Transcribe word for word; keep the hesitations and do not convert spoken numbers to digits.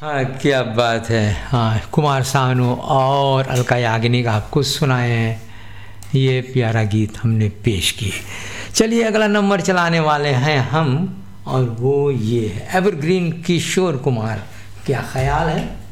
हाँ क्या बात है। हाँ, कुमार सानू और अलका याग्निक आपको सुनाए हैं, ये प्यारा गीत हमने पेश किए। चलिए अगला नंबर चलाने वाले हैं हम, और वो ये है एवरग्रीन किशोर कुमार। क्या ख्याल है।